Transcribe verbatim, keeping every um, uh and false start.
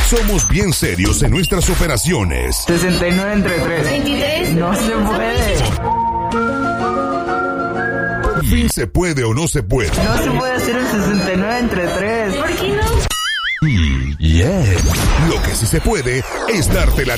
Somos bien serios en nuestras operaciones. sesenta y nueve entre tres. veintitrés. No se puede. Por fin se puede o no se puede. No se puede hacer el sesenta y nueve entre tres. ¿Por qué no? Mm, yeah. Lo que sí se puede es darte la